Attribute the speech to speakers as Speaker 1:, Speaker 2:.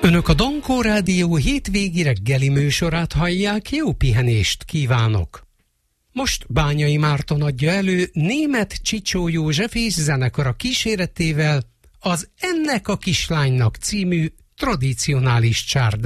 Speaker 1: Önök a Dankó Rádió hétvégi reggeli műsorát hallják, jó pihenést kívánok! Most Bányai Márton adja elő Németh Csicsó József és zenekara kíséretével az Ennek a kislánynak című tradicionális csárdát.